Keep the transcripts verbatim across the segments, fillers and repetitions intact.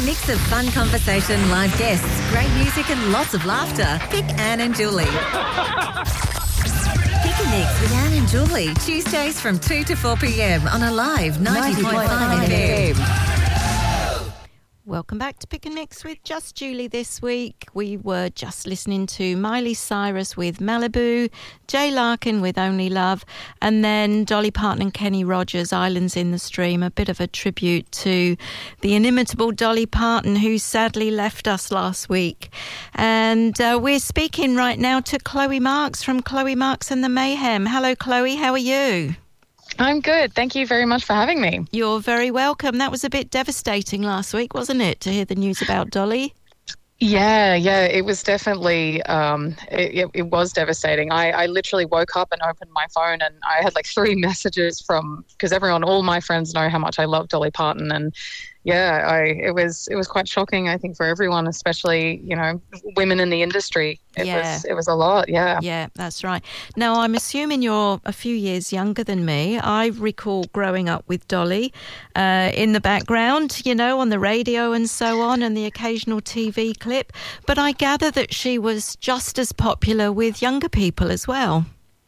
mix of fun conversation, live guests, great music and lots of laughter. Pick Anne and Julie. Pick a Mix with Anne and Julie. Tuesdays from two to four p.m. on Alive ninety point five F M. Welcome back to Pick and Mix with Just Julie this week. We were just listening to Miley Cyrus with Malibu, Jay Larkin with Only Love, and then Dolly Parton and Kenny Rogers, Islands in the Stream, a bit of a tribute to the inimitable Dolly Parton, who sadly left us last week. And uh, we're speaking right now to Chloe Marks from Chloe Marks and the Mayhem. Hello, Chloe. How are you? I'm good. Thank you very much for having me. You're very welcome. That was a bit devastating last week, wasn't it, to hear the news about Dolly? Yeah, yeah, it was definitely, um, it, it was devastating. I, I literally woke up and opened my phone and I had like three messages from, because everyone, all my friends know how much I love Dolly Parton, and yeah, I it was it was quite shocking, I think, for everyone, especially, you know, women in the industry. It yeah. was it was a lot, yeah. Yeah, that's right. Now, I'm assuming you're a few years younger than me. I recall growing up with Dolly uh, in the background, you know, on the radio and so on, and the occasional T V clip. But I gather that she was just as popular with younger people as well.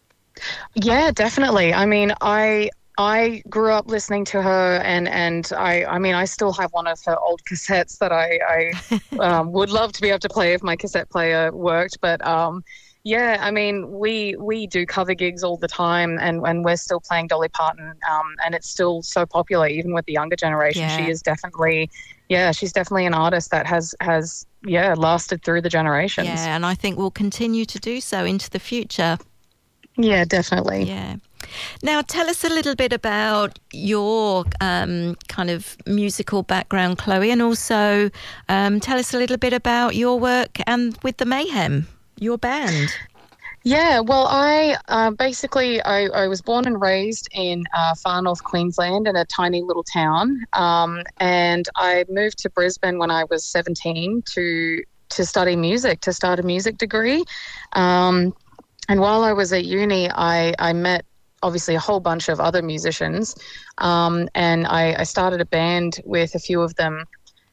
Yeah, definitely. I mean, I... I grew up listening to her, and, and I, I mean, I still have one of her old cassettes that I, I um, would love to be able to play if my cassette player worked. But um, yeah, I mean, we we do cover gigs all the time, and, and we're still playing Dolly Parton, um, and it's still so popular, even with the younger generation. Yeah. She is definitely, yeah, she's definitely an artist that has, has, yeah, lasted through the generations. Yeah, and I think will continue to do so into the future. Yeah, definitely. Yeah. Now, tell us a little bit about your um, kind of musical background, Chloe, and also um, tell us a little bit about your work and with the Mayhem, your band. Yeah, well, I uh, basically, I, I was born and raised in uh, far north Queensland in a tiny little town, um, and I moved to Brisbane when I was seventeen to to study music, to start a music degree. Um, and while I was at uni, I, I met obviously a whole bunch of other musicians, um, and I, I started a band with a few of them.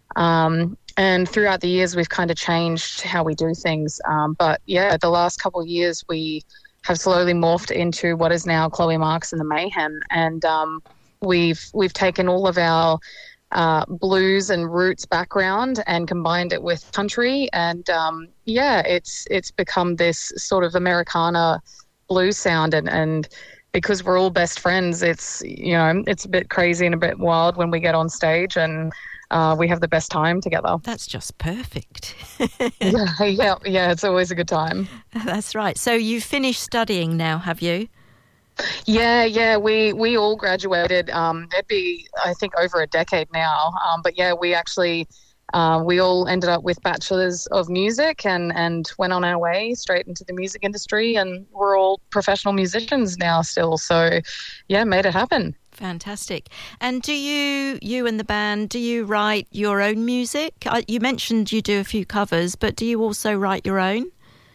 Um, and throughout the years, we've kind of changed how we do things. Um, but yeah, the last couple of years, we have slowly morphed into what is now Chloe Marks and the Mayhem. And um, we've we've taken all of our uh, blues and roots background and combined it with country. And um, yeah, it's it's become this sort of Americana blues sound, and and because we're all best friends, it's, you know, it's a bit crazy and a bit wild when we get on stage, and uh, we have the best time together. That's just perfect. yeah, yeah, yeah, it's always a good time. That's right. So you've finished studying now, have you? Yeah, yeah, we, we all graduated. Um, it'd be, I think, over a decade now. Um, but yeah, we actually... Uh, we all ended up with bachelors of music and, and went on our way straight into the music industry, and we're all professional musicians now still. So, yeah, made it happen. Fantastic. And do you, you and the band, do you write your own music? You mentioned you do a few covers, but do you also write your own?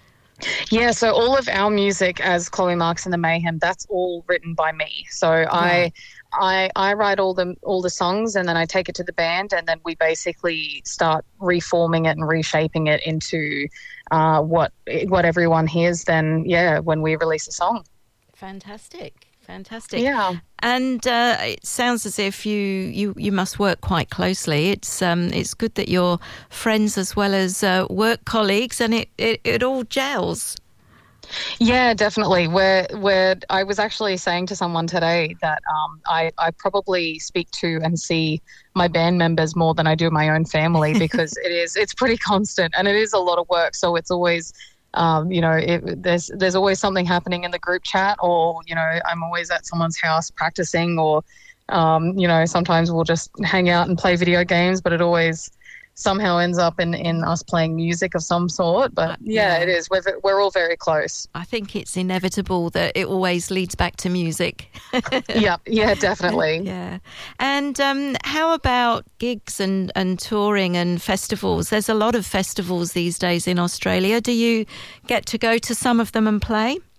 Yeah, so all of our music as Chloe Marks and the Mayhem, that's all written by me. So yeah. I... I, I write all the all the songs, and then I take it to the band, and then we basically start reforming it and reshaping it into uh, what what everyone hears then, yeah, when we release a song. Fantastic. Fantastic. Yeah. And uh, it sounds as if you, you, you must work quite closely. It's um it's good that you're friends as well as uh, work colleagues, and it, it, it all gels. Yeah, definitely. We're, we're, I was actually saying to someone today that um, I, I probably speak to and see my band members more than I do my own family, because it is it's pretty constant, and it is a lot of work. So it's always, um, you know, it, there's there's always something happening in the group chat, or, you know, I'm always at someone's house practicing, or, um, you know, sometimes we'll just hang out and play video games, but it always somehow ends up in, in us playing music of some sort. But yeah, yeah, it is. We're, we're all very close. I think it's inevitable that it always leads back to music. yeah, yeah, definitely. Yeah. And um, how about gigs and, and touring and festivals? There's a lot of festivals these days in Australia. Do you get to go to some of them and play?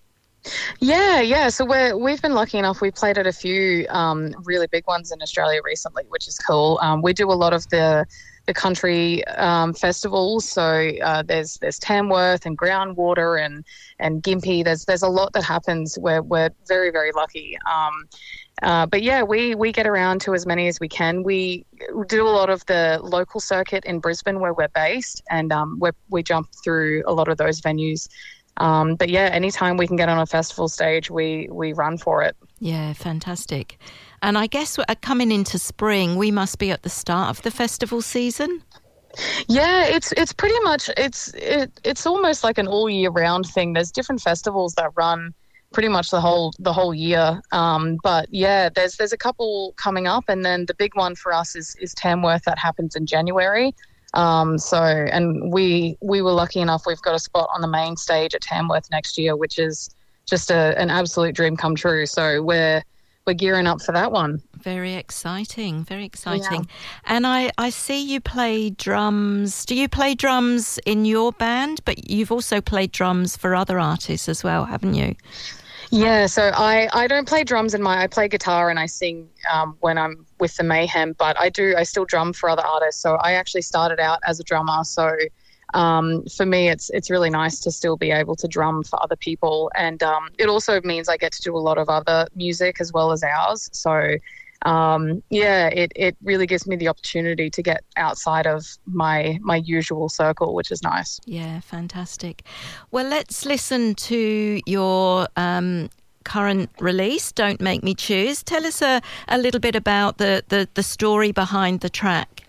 Yeah, yeah. So we're we've been lucky enough. We've played at a few um, really big ones in Australia recently, which is cool. Um, we do a lot of the the country um, festivals. So uh, there's there's Tamworth and Groundwater and and Gympie. There's there's a lot that happens where we're very very lucky. Um, uh, but yeah, we we get around to as many as we can. We do a lot of the local circuit in Brisbane where we're based, and um, we we jump through a lot of those venues. Um, but yeah, anytime we can get on a festival stage, we, we run for it. Yeah, fantastic. And I guess we're coming into spring, we must be at the start of the festival season. Yeah, it's it's pretty much it's it, it's almost like an all year round thing. There's different festivals that run pretty much the whole the whole year. Um, but yeah, there's there's a couple coming up, and then the big one for us is is Tamworth that happens in January. Um, so, and we, we were lucky enough, we've got a spot on the main stage at Tamworth next year, which is just a, an absolute dream come true. So we're, we're gearing up for that one. Very exciting, very exciting. Yeah. And I, I see you play drums. Do you play drums in your band? But you've also played drums for other artists as well, haven't you? Yeah, so I, I don't play drums in my, I play guitar and I sing um, when I'm with the Mayhem, but I do, I still drum for other artists. So I actually started out as a drummer. So um, for me, it's it's really nice to still be able to drum for other people. And um, it also means I get to do a lot of other music as well as ours. So um, yeah, it, it really gives me the opportunity to get outside of my my usual circle, which is nice. Yeah, fantastic. Well, let's listen to your um, current release, Don't Make Me Choose. Tell us a, a little bit about the, the, the story behind the track.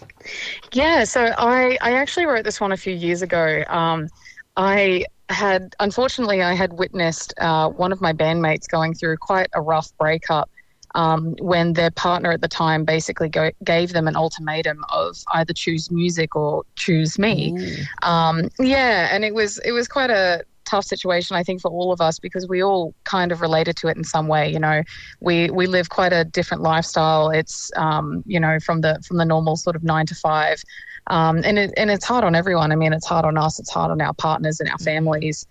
Yeah, so I, I actually wrote this one a few years ago. Um, I had, unfortunately, I had witnessed uh, one of my bandmates going through quite a rough breakup. Um, when their partner at the time basically go, gave them an ultimatum of either choose music or choose me. Um, yeah, and it was it was quite a tough situation, I think, for all of us because we all kind of related to it in some way. You know, we we live quite a different lifestyle. It's um, you know from the from the normal sort of nine to five, um, and it and it's hard on everyone. I mean, it's hard on us. It's hard on our partners and our families.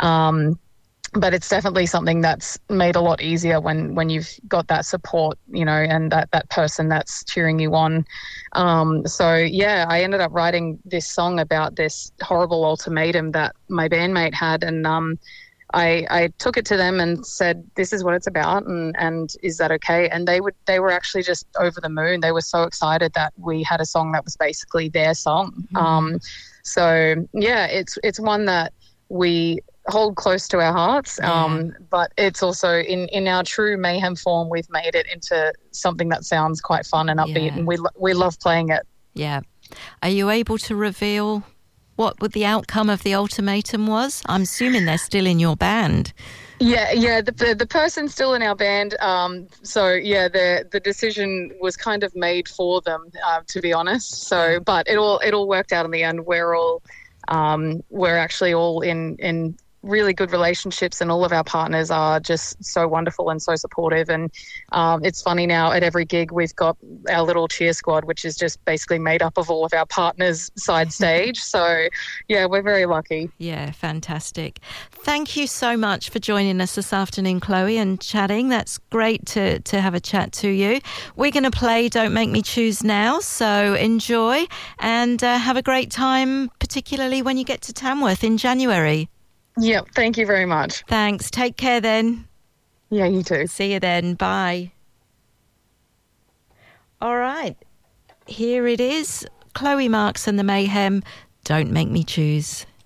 Um, But it's definitely something that's made a lot easier when, when you've got that support, you know, and that, that person that's cheering you on. Um, so, yeah, I ended up writing this song about this horrible ultimatum that my bandmate had. And um, I, I took it to them and said, this is what it's about. And, and is that okay? And they would they were actually just over the moon. They were so excited that we had a song that was basically their song. Mm-hmm. Um, so, yeah, it's it's one that we hold close to our hearts, um, yeah. But it's also in, in our true Mayhem form, we've made it into something that sounds quite fun and upbeat, yeah. and we we love playing it. Yeah. Are you able to reveal what the outcome of the ultimatum was? I'm assuming they're still in your band. Yeah, yeah, the the, the person's still in our band. Um, so yeah, the the decision was kind of made for them, uh, to be honest. So, but it all it all worked out in the end. We're all um, we're actually all in in. really good relationships, and all of our partners are just so wonderful and so supportive. And um, it's funny now, at every gig we've got our little cheer squad, which is just basically made up of all of our partners side stage. So yeah, we're very lucky. Yeah, fantastic. Thank you so much for joining us this afternoon, Chloe, and chatting. That's great to to have a chat to you. We're going to play Don't Make Me Choose now, so enjoy and uh, have a great time, particularly when you get to Tamworth in January. Yep, thank you very much. Thanks. Take care then. Yeah, you too. See you then. Bye. All right. Here it is. Chloe Marks and the Mayhem. Don't Make Me Choose.